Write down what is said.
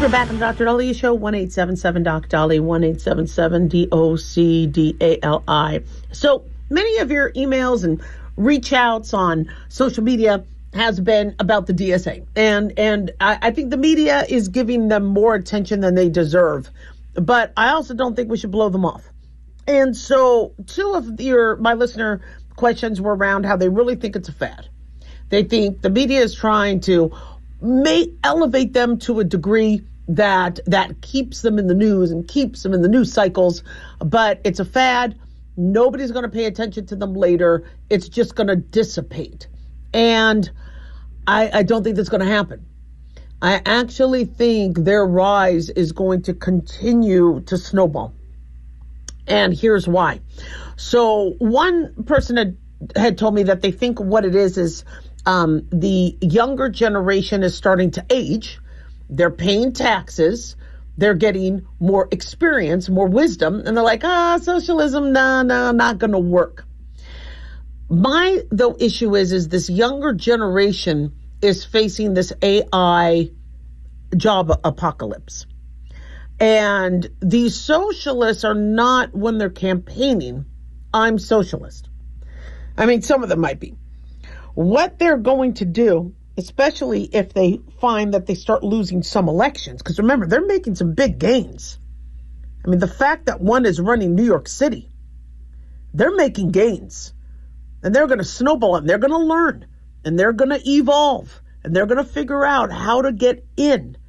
We're back on the Dr. Dali Show, 1-877-DOC-DALI, 1-877-DOC-DALI. So many of your emails and reach outs on social media has been about the DSA. And I think the media is giving them more attention than they deserve. But I also don't think we should blow them off. And so two of my listener questions were around how they really think it's a fad. They think the media is trying to elevate them to a degree that keeps them in the news and keeps them in the news cycles, but it's a fad. Nobody's going to pay attention to them later. It's just going to dissipate. And I don't think that's going to happen. I actually think their rise is going to continue to snowball. And here's why. So one person had told me that they think what it is the younger generation is starting to age. They're paying taxes. They're getting more experience, more wisdom. And they're like, socialism, no, not going to work. My, though, issue is this younger generation is facing this AI job apocalypse. And these socialists are not, when they're campaigning, I'm socialist. I mean, some of them might be. What they're going to do, especially if they find that they start losing some elections, because remember, they're making some big gains. I mean, the fact that one is running New York City, they're making gains. And they're going to snowball and they're going to learn and they're going to evolve and they're going to figure out how to get in.